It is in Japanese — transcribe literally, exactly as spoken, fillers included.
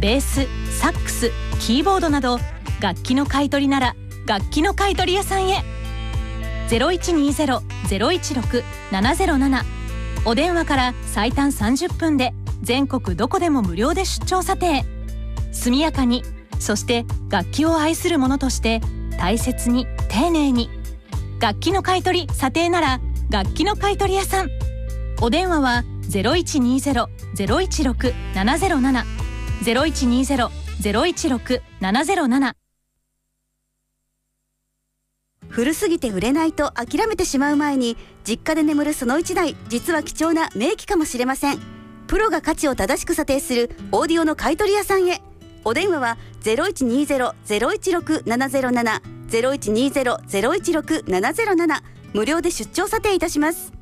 ベース、サックス、キーボードなど楽器の買い取りなら楽器の買い取り屋さんへ。 ゼロいちにゼロ ゼロいちろく ななゼロなな お電話から最短さんじゅっぷんで全国どこでも無料で出張査定。速やかに、そして楽器を愛する者として大切に丁寧に。楽器の買い取り査定なら楽器の買い取り屋さん。お電話は ゼロいちにゼロ ゼロいちろく ななゼロなな ゼロいちにゼロ ゼロいちろく ななゼロなな。 古すぎて売れないと諦めてしまう前に、実家で眠るそのいちだい、実は貴重な名機かもしれません。プロが価値を正しく査定するオーディオの買い取り屋さんへ。お電話は ゼロいちにゼロ ゼロいちろく ななゼロなな ゼロいちにゼロ ゼロいちろく ななゼロなな、無料で出張査定いたします。